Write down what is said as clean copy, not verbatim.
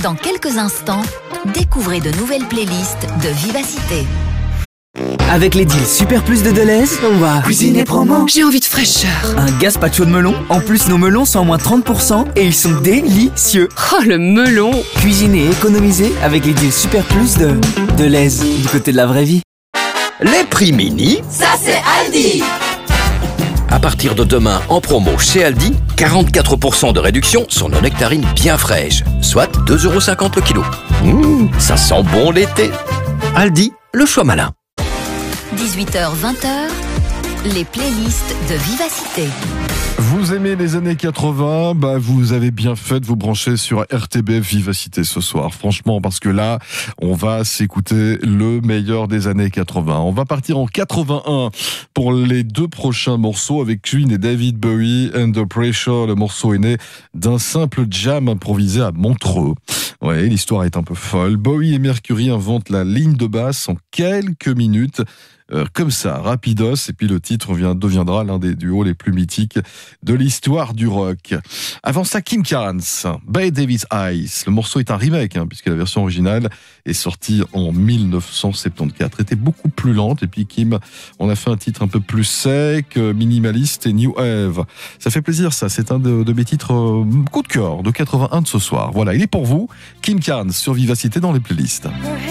Dans quelques instants, découvrez de nouvelles playlists de Vivacité. Avec les deals Super Plus de Deleuze, on va cuisiner promo. J'ai envie de fraîcheur. Un gazpacho de melon. En plus, nos melons sont à moins 30% et ils sont délicieux. Oh, le melon. Cuisiner et économiser avec les deals Super Plus de Deleuze, du côté de la vraie vie. Les prix mini, Ça, c'est Aldi! à partir de demain en promo chez Aldi, 44% de réduction sur nos nectarines bien fraîches, soit 2,50€ le kilo. Ça sent bon l'été. Aldi, le choix malin. 18h-20h, les playlists de Vivacité. Vous aimez les années 80, vous avez bien fait de vous brancher sur RTBF Vivacité ce soir. Franchement, parce que là, on va s'écouter le meilleur des années 80. On va partir en 81 pour les 2 prochains morceaux avec Queen et David Bowie. Under Pressure, le morceau est né d'un simple jam improvisé à Montreux. Ouais, l'histoire est un peu folle. Bowie et Mercury inventent la ligne de basse en quelques minutes. Comme ça, rapidos, et puis le titre deviendra l'un des duos les plus mythiques de l'histoire du rock. Avant ça, Kim Carnes, Bay Davis Eyes. Le morceau est un remake, puisque la version originale est sortie en 1974. Était beaucoup plus lente, et puis Kim, on a fait un titre un peu plus sec, minimaliste et new wave. Ça fait plaisir, ça. C'est un de mes titres coup de cœur de 81 de ce soir. Voilà, il est pour vous, Kim Carnes sur Vivacité dans les playlists.